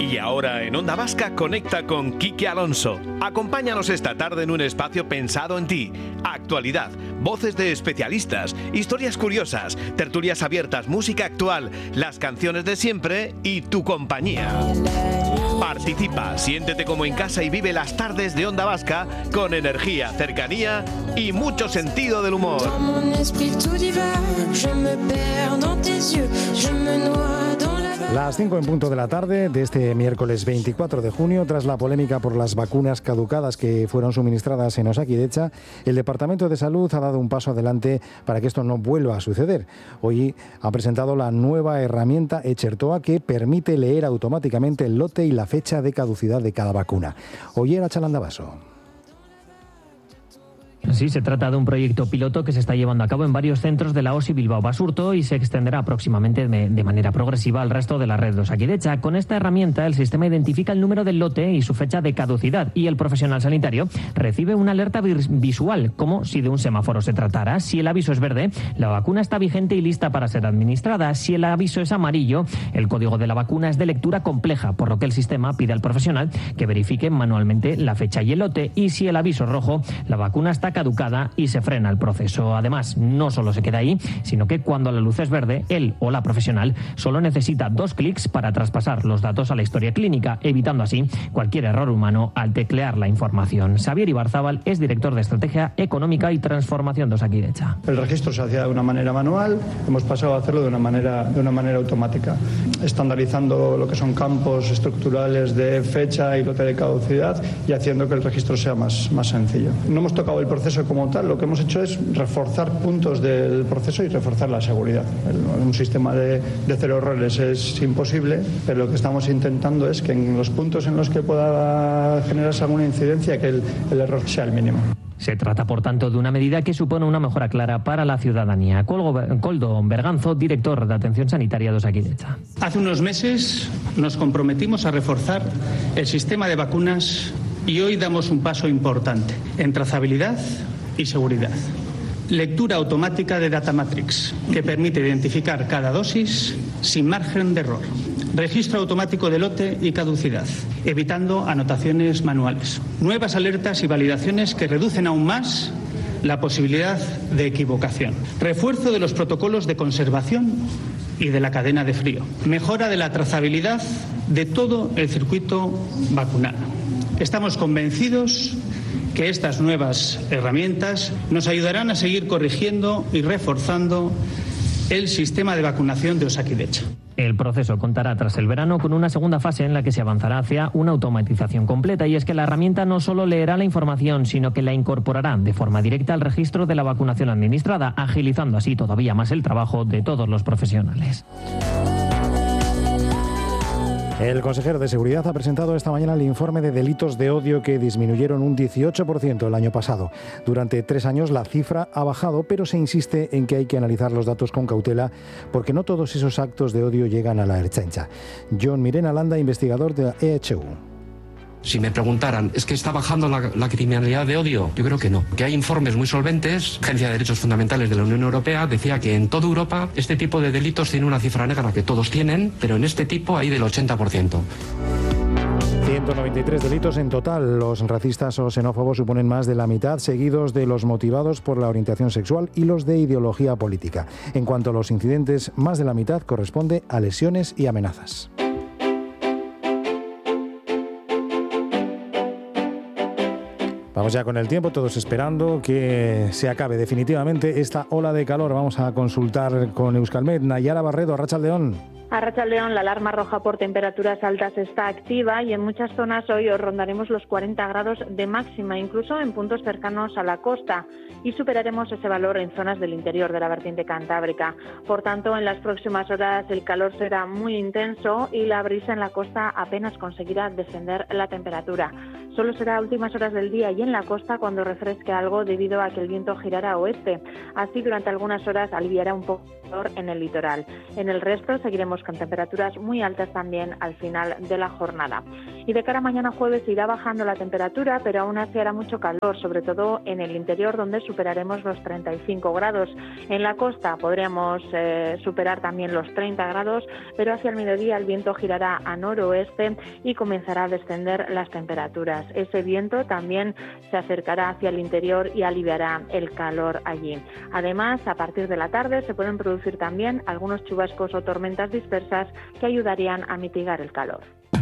Y ahora en Onda Vasca conecta con Quique Alonso. Acompáñanos esta tarde en un espacio pensado en ti. Actualidad, voces de especialistas, historias curiosas, tertulias abiertas, música actual, las canciones de siempre y tu compañía. Participa, siéntete como en casa y vive las tardes de Onda Vasca con energía, cercanía y mucho sentido del humor. Las 5 en punto de la tarde de este miércoles 24 de junio, tras la polémica por las vacunas caducadas que fueron suministradas en Osakidetza, el Departamento de Salud ha dado un paso adelante para que esto no vuelva a suceder. Hoy ha presentado la nueva herramienta Echertoa que permite leer automáticamente el lote y la fecha de caducidad de cada vacuna. Oyer a Chalandabaso. Sí, se trata de un proyecto piloto que se está llevando a cabo en varios centros de la OSI Bilbao Basurto y se extenderá próximamente de manera progresiva al resto de la red de Osakidetza. Con esta herramienta, el sistema identifica el número del lote y su fecha de caducidad y el profesional sanitario recibe una alerta visual, como si de un semáforo se tratara. Si el aviso es verde, la vacuna está vigente y lista para ser administrada. Si el aviso es amarillo, el código de la vacuna es de lectura compleja, por lo que el sistema pide al profesional que verifique manualmente la fecha y el lote. Y si el aviso es rojo, la vacuna está caducada y se frena el proceso. Además, no solo se queda ahí, sino que cuando la luz es verde, él o la profesional solo necesita 2 clics para traspasar los datos a la historia clínica, evitando así cualquier error humano al teclear la información. Xavier Ibarzábal es director de Estrategia Económica y Transformación de Osakidetza. El registro se hacía de una manera manual, hemos pasado a hacerlo de una manera automática, estandarizando lo que son campos estructurales de fecha y lote de caducidad y haciendo que el registro sea más sencillo. No hemos tocado el proceso como tal, lo que hemos hecho es reforzar puntos del proceso y reforzar la seguridad. Un sistema de 0 errores es imposible, pero lo que estamos intentando es que en los puntos en los que pueda generarse alguna incidencia, que el error sea el mínimo. Se trata, por tanto, de una medida que supone una mejora clara para la ciudadanía. Koldo Berganzo, director de Atención Sanitaria de Osakidetza. Hace unos meses nos comprometimos a reforzar el sistema de vacunas y hoy damos un paso importante en trazabilidad y seguridad. Lectura automática de Data Matrix, que permite identificar cada dosis sin margen de error. Registro automático de lote y caducidad, evitando anotaciones manuales. Nuevas alertas y validaciones que reducen aún más la posibilidad de equivocación. Refuerzo de los protocolos de conservación y de la cadena de frío. Mejora de la trazabilidad de todo el circuito vacunal. Estamos convencidos que estas nuevas herramientas nos ayudarán a seguir corrigiendo y reforzando el sistema de vacunación de Osakidetza. El proceso contará tras el verano con una segunda fase en la que se avanzará hacia una automatización completa, y es que la herramienta no solo leerá la información, sino que la incorporará de forma directa al registro de la vacunación administrada, agilizando así todavía más el trabajo de todos los profesionales. El consejero de Seguridad ha presentado esta mañana el informe de delitos de odio que disminuyeron un 18% el año pasado. Durante 3 años la cifra ha bajado, pero se insiste en que hay que analizar los datos con cautela porque no todos esos actos de odio llegan a la Ertzaintza. John Mirena Landa, investigador de EHU. Si me preguntaran, ¿es que está bajando la criminalidad de odio? Yo creo que no. Que hay informes muy solventes. La Agencia de Derechos Fundamentales de la Unión Europea decía que en toda Europa este tipo de delitos tiene una cifra negra que todos tienen, pero en este tipo hay del 80%. 193 delitos en total. Los racistas o xenófobos suponen más de la mitad, seguidos de los motivados por la orientación sexual y los de ideología política. En cuanto a los incidentes, más de la mitad corresponde a lesiones y amenazas. Vamos ya con el tiempo, todos esperando que se acabe definitivamente esta ola de calor. Vamos a consultar con Euskalmet. Nayara Barredo, Arratsaldeon. Arratsaldeon, la alarma roja por temperaturas altas está activa y en muchas zonas hoy rondaremos los 40 grados de máxima, incluso en puntos cercanos a la costa, y superaremos ese valor en zonas del interior de la vertiente cantábrica. Por tanto, en las próximas horas el calor será muy intenso y la brisa en la costa apenas conseguirá descender la temperatura. Solo será a últimas horas del día y en la costa cuando refresque algo debido a que el viento girará a oeste. Así, durante algunas horas aliviará un poco el calor en el litoral. En el resto seguiremos con temperaturas muy altas también al final de la jornada. Y de cara a mañana jueves irá bajando la temperatura, pero aún así hará mucho calor, sobre todo en el interior, donde superaremos los 35 grados. En la costa podríamos superar también los 30 grados, pero hacia el mediodía el viento girará a noroeste y comenzará a descender las temperaturas. Ese viento también se acercará hacia el interior y aliviará el calor allí. Además, a partir de la tarde se pueden producir también algunos chubascos o tormentas dispersas que ayudarían a mitigar el calor.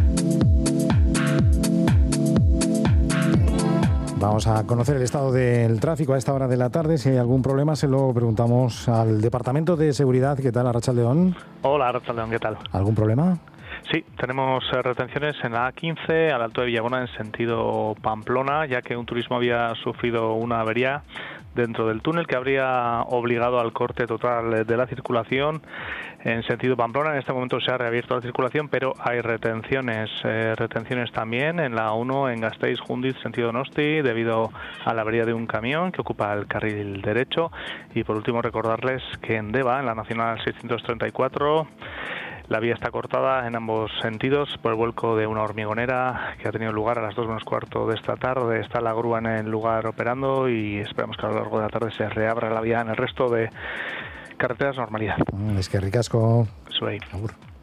Vamos a conocer el estado del tráfico a esta hora de la tarde. Si hay algún problema, se lo preguntamos al Departamento de Seguridad. ¿Qué tal, Arratsaldeon? Hola, Arratsaldeon, ¿qué tal? ¿Algún problema? Sí, tenemos retenciones en la A15 al Alto de Villabona en sentido Pamplona, ya que un turismo había sufrido una avería dentro del túnel que habría obligado al corte total de la circulación en sentido Pamplona. En este momento se ha reabierto la circulación, pero hay retenciones también en la A1 en Gasteiz-Jundiz sentido Donosti debido a la avería de un camión que ocupa el carril derecho. Y por último recordarles que en Deva, en la Nacional 634, la vía está cortada en ambos sentidos por el vuelco de una hormigonera que ha tenido lugar a las 2:15 de esta tarde. Está la grúa en el lugar operando y esperamos que a lo largo de la tarde se reabra la vía en el resto de carreteras normalidad. Es que ricasco. Soy. Agur.